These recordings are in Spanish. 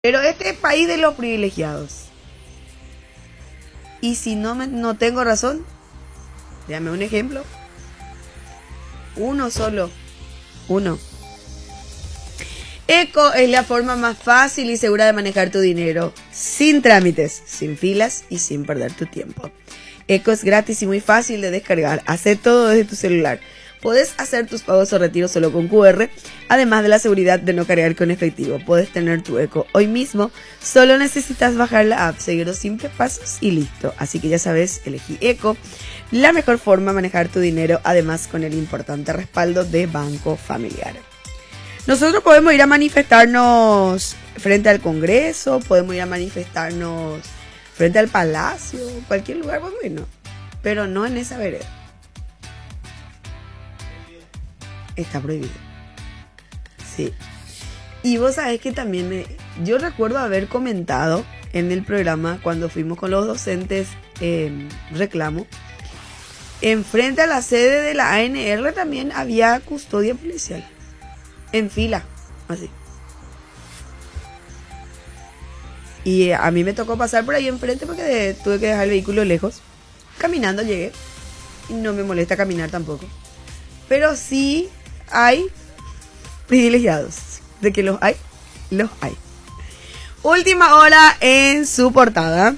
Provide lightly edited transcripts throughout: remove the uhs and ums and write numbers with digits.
Pero este es país de los privilegiados. Y si no tengo razón, dame un ejemplo. Uno solo. Uno. Eco es la forma más fácil y segura de manejar tu dinero. Sin trámites, sin filas y sin perder tu tiempo. Eco es gratis y muy fácil de descargar. Hace todo desde tu celular. Puedes hacer tus pagos o retiros solo con QR, además de la seguridad de no cargar con efectivo. Puedes tener tu Eco hoy mismo, solo necesitas bajar la app, seguir los simples pasos y listo. Así que ya sabes, elegí Eco, la mejor forma de manejar tu dinero, además con el importante respaldo de Banco Familiar. Nosotros podemos ir a manifestarnos frente al Congreso, podemos ir a manifestarnos frente al Palacio, cualquier lugar, pues bueno, pero no en esa vereda. Está prohibido. Sí. Y vos sabés que también yo recuerdo haber comentado en el programa cuando fuimos con los docentes reclamo. Enfrente a la sede de la ANR también había custodia policial. En fila. Así. Y a mí me tocó pasar por ahí enfrente porque tuve que dejar el vehículo lejos. Caminando llegué. Y no me molesta caminar tampoco. Pero sí hay privilegiados. De que los hay, los hay. Última hora en su portada.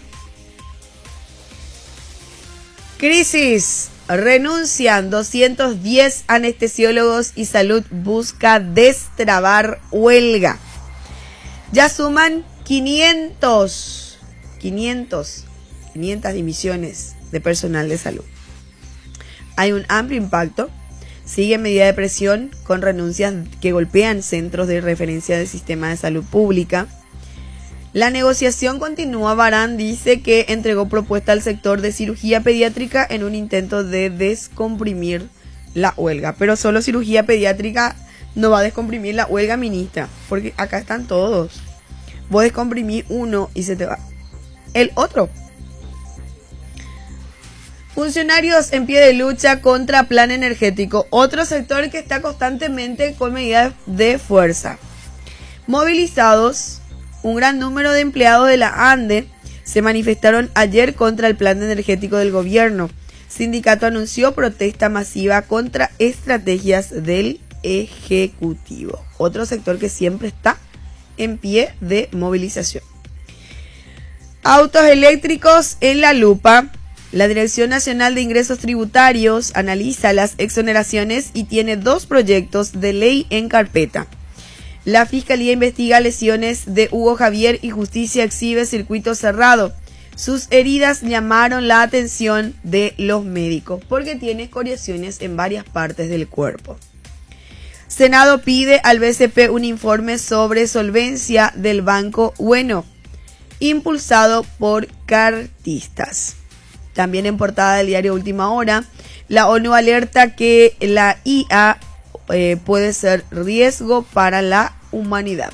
Crisis. Renuncian 210 anestesiólogos y salud busca destrabar huelga. Ya suman 500 dimisiones de personal de salud. Hay un amplio impacto. Sigue medida de presión con renuncias que golpean centros de referencia del sistema de salud pública. La negociación continúa. Barán dice que entregó propuesta al sector de cirugía pediátrica en un intento de descomprimir la huelga. Pero solo cirugía pediátrica no va a descomprimir la huelga, ministra. Porque acá están todos. Vos descomprimís uno y se te va el otro. Funcionarios en pie de lucha contra plan energético. Otro sector que está constantemente con medidas de fuerza. Movilizados, un gran número de empleados de la ANDE se manifestaron ayer contra el plan energético del gobierno. Sindicato anunció protesta masiva contra estrategias del Ejecutivo. Otro sector que siempre está en pie de movilización. Autos eléctricos en la lupa. La Dirección Nacional de Ingresos Tributarios analiza las exoneraciones y tiene 2 proyectos de ley en carpeta. La Fiscalía investiga lesiones de Hugo Javier y Justicia exhibe circuito cerrado. Sus heridas llamaron la atención de los médicos porque tiene escoriaciones en varias partes del cuerpo. Senado pide al BCP un informe sobre solvencia del Banco Bueno, impulsado por cartistas. También en portada del diario Última Hora, la ONU alerta que la IA puede ser riesgo para la humanidad.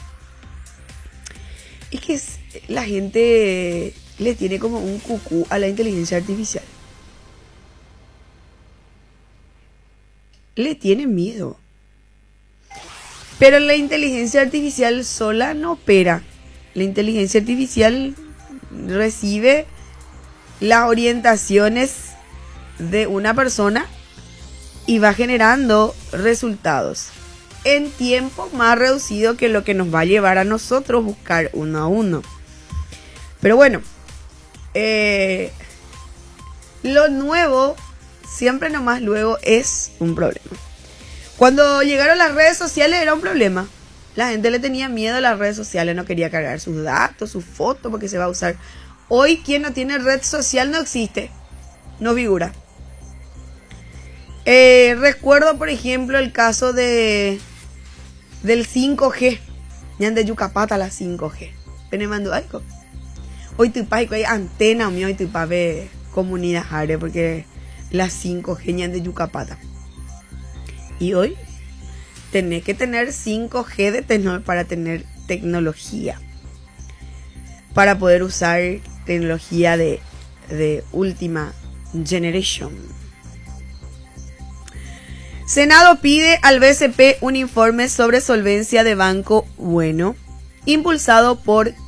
Es que la gente le tiene como un cucú a la inteligencia artificial. Le tiene miedo. Pero la inteligencia artificial sola no opera. La inteligencia artificial recibe las orientaciones de una persona y va generando resultados en tiempo más reducido que lo que nos va a llevar a nosotros buscar uno a uno. Pero bueno, lo nuevo siempre nomás luego es un problema. Cuando llegaron las redes sociales era un problema. La gente le tenía miedo a las redes sociales, no quería cargar sus datos, sus fotos porque se va a usar. Hoy quien no tiene red social no existe, no figura. Recuerdo por ejemplo el caso del 5G. Ya de Yucapata la 5G. Penemando algo. Hoy tu pai hay antena mío y tu pai comunidad área porque la 5G ya de Yucapata. Y hoy tenés que tener 5G para tener tecnología. Para poder usar tecnología de última generation. Senado pide al BCP un informe sobre solvencia de Banco Bueno, impulsado por